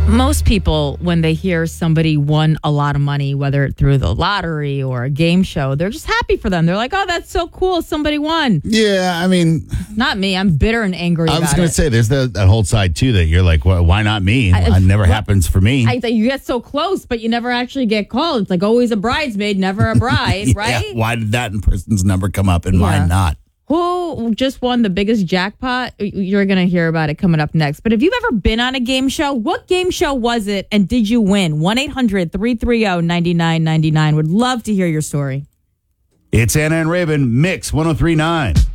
Most people, when they hear somebody won a lot of money, whether through the lottery or a game show, they're just happy for them. They're like, oh, that's so cool. Somebody won. Yeah, I mean... Not me. I'm bitter and angry about it. I was going to say, there's that whole side, too, that you're like, well, why not me? It never happens for me. You get so close, but you never actually get called. It's like always a bridesmaid, never a bride, Yeah, right? why did that person's number come up and mine not? Who just won the biggest jackpot? You're going to hear about it coming up next. But have you ever been on a game show? What game show was it, and did you win? 1-800-330-9999. Would love to hear your story. It's Anna and Raven, Mix 103.9.